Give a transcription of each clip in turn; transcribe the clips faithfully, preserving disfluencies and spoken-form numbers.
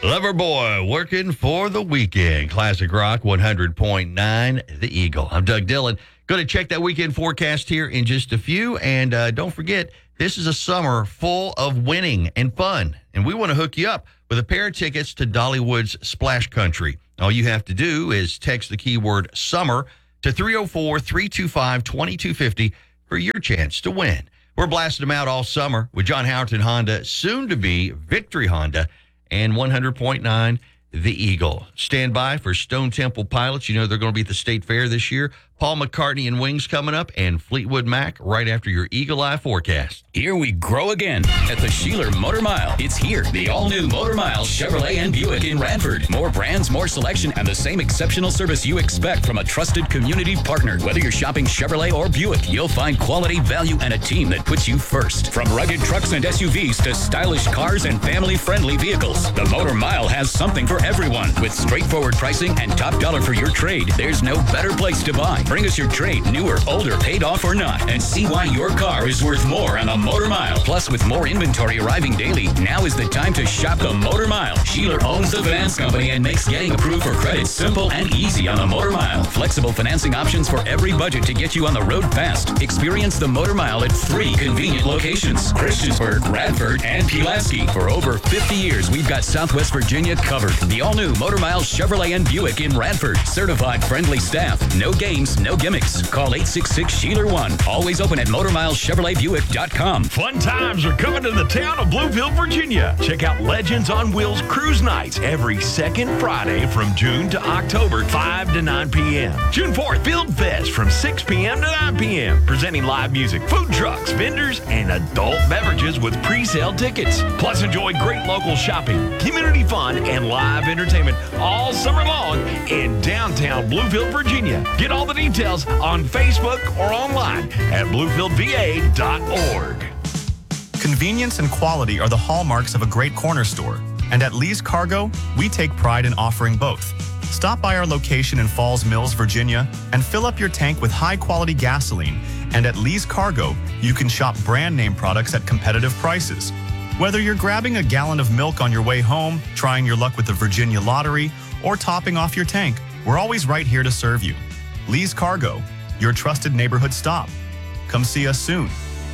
Loverboy working for the weekend. Classic Rock one hundred point nine, The Eagle. I'm Doug Dillon. Going to check that weekend forecast here in just a few. And uh, don't forget, this is a summer full of winning and fun. And we want to hook you up with a pair of tickets to Dollywood's Splash Country. All you have to do is text the keyword summer to three oh four, three two five, two two five oh for your chance to win. We're blasting them out all summer with John Howerton Honda, soon to be Victory Honda, and one hundred point nine, The Eagle. Stand by for Stone Temple Pilots. You know they're going to be at the State Fair this year. Paul McCartney and Wings coming up, and Fleetwood Mac right after your Eagle Eye forecast. Here we grow again at the Sheeler Motor Mile. It's here, the all-new Motor Mile Chevrolet and Buick in Radford. More brands, more selection, and the same exceptional service you expect from a trusted community partner. Whether you're shopping Chevrolet or Buick, you'll find quality, value, and a team that puts you first. From rugged trucks and S U Vs to stylish cars and family-friendly vehicles, the Motor Mile has something for everyone. With straightforward pricing and top dollar for your trade, there's no better place to buy. Bring us your trade, new or older, paid off or not, and see why your car is worth more on the Motor Mile. Plus, with more inventory arriving daily, now is the time to shop the Motor Mile. Sheeler owns the finance company and makes getting approved for credit simple and easy on the Motor Mile. Flexible financing options for every budget to get you on the road fast. Experience the Motor Mile at three convenient locations: Christiansburg, Radford, and Pulaski. For over fifty years, we've got Southwest Virginia covered. The all-new Motor Mile Chevrolet and Buick in Radford. Certified friendly staff. No games, no gimmicks. Call eight six six, S H E E L E R one. Always open at motor mile chevrolet buick dot com. Fun times are coming to the town of Bluefield, Virginia. Check out Legends on Wheels Cruise Nights every second Friday from June to October, five to nine p.m. June fourth, Field Fest from six p.m. to nine p.m. Presenting live music, food trucks, vendors, and adult beverages with pre-sale tickets. Plus, enjoy great local shopping, community fun, and live entertainment all summer long in downtown Bluefield, Virginia. Get all the details on Facebook or online at bluefield v a dot org. Convenience and quality are the hallmarks of a great corner store. And at Lee's Cargo, we take pride in offering both. Stop by our location in Falls Mills, Virginia, and fill up your tank with high-quality gasoline. And at Lee's Cargo, you can shop brand name products at competitive prices. Whether you're grabbing a gallon of milk on your way home, trying your luck with the Virginia Lottery, or topping off your tank, we're always right here to serve you. Lee's Cargo, your trusted neighborhood stop. Come see us soon.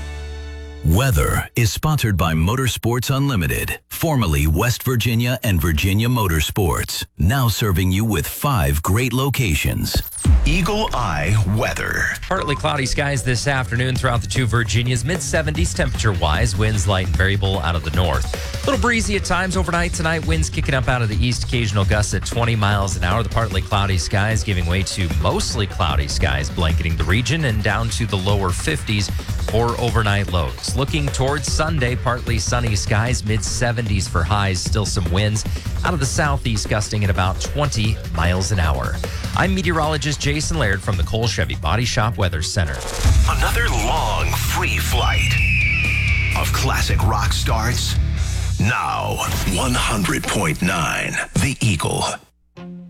Weather is sponsored by Motorsports Unlimited, formerly West Virginia and Virginia Motorsports, now serving you with five great locations. Eagle Eye weather. Partly cloudy skies this afternoon throughout the two Virginias. mid seventies temperature-wise. Winds light and variable out of the north. A little breezy at times overnight tonight. Winds kicking up out of the east. Occasional gusts at twenty miles an hour. The partly cloudy skies giving way to mostly cloudy skies blanketing the region and down to the lower fifties for overnight lows. Looking towards Sunday, partly sunny skies. mid seventies for highs. Still some winds out of the southeast gusting at about twenty miles an hour. I'm meteorologist Jason Laird from the Cole Chevy Body Shop Weather Center. Another long free flight of classic rock starts now. one hundred point nine, The Eagle.